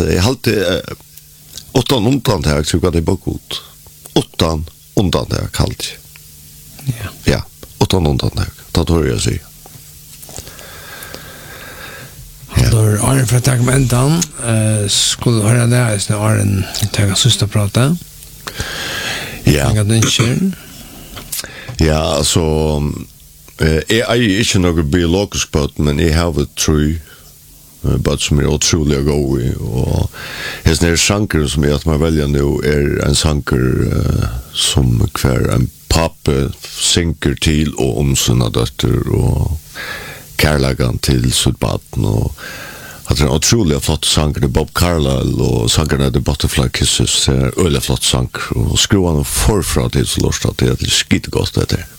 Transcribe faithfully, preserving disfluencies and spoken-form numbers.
jag halte åttan undantag så går det bara ut. Åttan undantag kallt. Ja. Ja, åttan undantag. Det tror jag sig. Ja. Då är Arne för tack med ändan. Eh skulle höra det är det Arne ta sista prata. Ja. Jag den kör. Ja, alltså eh jag är inte någon biologisk bot, men jag har ett true but som är otroligt go och hans när sanker som är att man väljer nu är en sanker uh, som kvar en pappa sinker till och om sina dötter och kärlekan till sitt barn och att en otroligt flott sanker det Bob Carlyle och sankerna The Butterfly Kisses är öle flott sanker och skruvar förfra till så lust att det är skitgott det där.